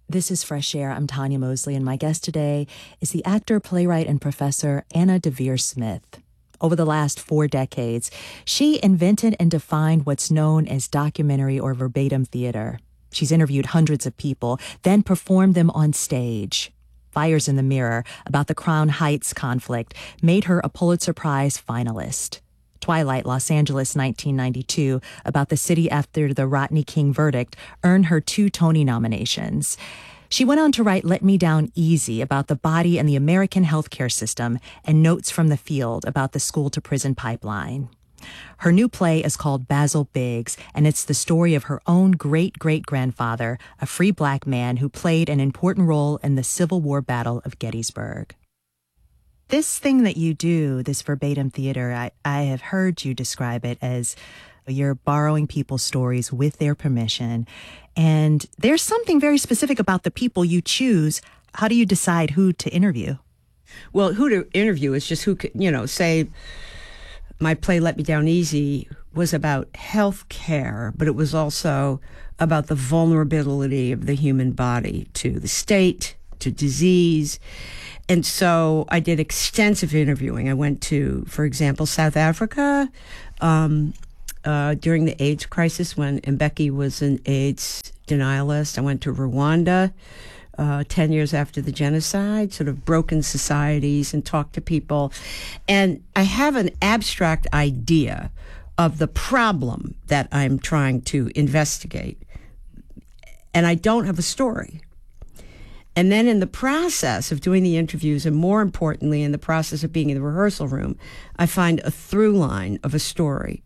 This is Fresh Air. I'm Tanya Mosley, and my guest today is the actor, playwright, and professor Anna Deavere Smith. Over the last 4 decades, she invented and defined what's known as documentary or verbatim theater. She's interviewed hundreds of people, then performed them on stage. Fires in the Mirror, about the Crown Heights conflict, made her a Pulitzer Prize finalist. Twilight, Los Angeles, 1992, about the city after the Rodney King verdict, earned her 2 Tony nominations. She went on to write Let Me Down Easy, about the body and the American healthcare system, and Notes from the Field, about the school-to-prison pipeline. Her new play is called Basil Biggs, and it's the story of her own great-great-grandfather, a free black man who played an important role in the Civil War Battle of Gettysburg. This thing that you do, this verbatim theater, I have heard you describe it as you're borrowing people's stories with their permission. And there's something very specific about the people you choose. How do you decide who to interview? Well, who to interview is just who could, say my play Let Me Down Easy was about health care, but it was also about the vulnerability of the human body to the state, to disease. And so I did extensive interviewing. I went to, for example, South Africa during the AIDS crisis when Mbeki was an AIDS denialist. I went to Rwanda 10 years after the genocide, sort of broken societies, and talked to people. And I have an abstract idea of the problem that I'm trying to investigate. And I don't have a story. And then in the process of doing the interviews, and more importantly, in the process of being in the rehearsal room, I find a through line of a story.